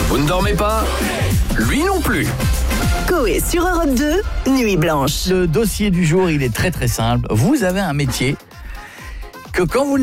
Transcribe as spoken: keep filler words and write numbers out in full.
Vous ne dormez pas ? Lui non plus. Coé sur Europe deux, Nuit Blanche. Le dossier du jour, il est très très simple. Vous avez un métier que quand vous